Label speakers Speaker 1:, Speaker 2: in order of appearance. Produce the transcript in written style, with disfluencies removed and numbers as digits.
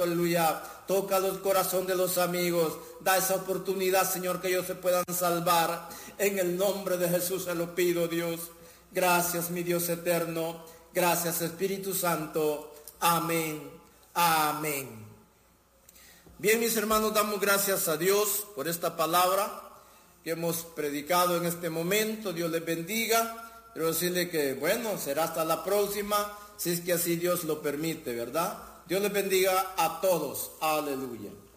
Speaker 1: Aleluya, toca el corazón de los amigos, da esa oportunidad, Señor, que ellos se puedan salvar. En el nombre de Jesús se lo pido, Dios. Gracias, mi Dios eterno. Gracias, Espíritu Santo. Amén. Amén. Bien, mis hermanos, damos gracias a Dios por esta palabra que hemos predicado en este momento. Dios les bendiga. Quiero decirle que, bueno, será hasta la próxima, si es que así Dios lo permite, ¿verdad? Dios les bendiga a todos. Aleluya.